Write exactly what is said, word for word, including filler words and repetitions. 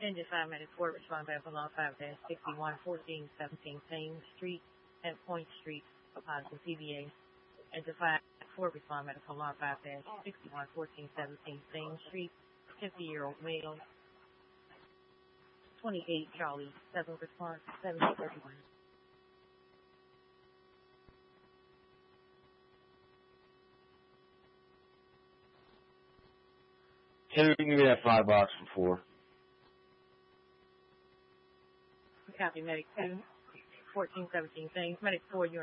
Engine five Medic four, respond back along five sixty-one fourteen seventeen Thames Street and Point Street, positive T B A. Engine five four, respond medical along five sixty-one fourteen seventeen Thames Street, fifty-year-old male, twenty-eight Charlie, seven response, seven thirty-one. Taylor, give me that five box from four. Copy, Medic two, fourteen seventeen Thames, Medic four, you're